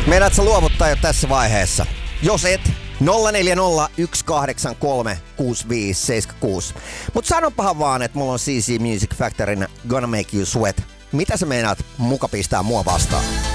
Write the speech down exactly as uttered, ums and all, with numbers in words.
Meidät sä luovuttaa jo tässä vaiheessa. Jos et, nolla neljä nolla yksi kahdeksan kolme kuusi viisi seitsemän kuusi. Mut sanopahan vaan, että mulla on C C Music Factoryn Gonna Make You Sweat. Mitä sä meinaat muka pistää mua vastaan?